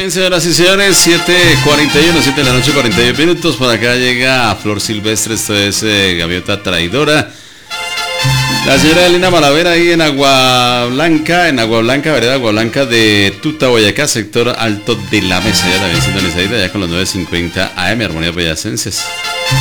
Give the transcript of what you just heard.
Bien, señoras y señores, 7:41, 7 de la noche, 41 minutos. Por acá llega Flor Silvestre, esto es Gaviota Traidora. La señora Elena Malavera ahí en Agua Blanca, vereda Agua Blanca de Tuta, Boyacá, sector alto de la mesa. Ya también sintonizadita ya con los 9:50 AM, Armonía Boyacenses.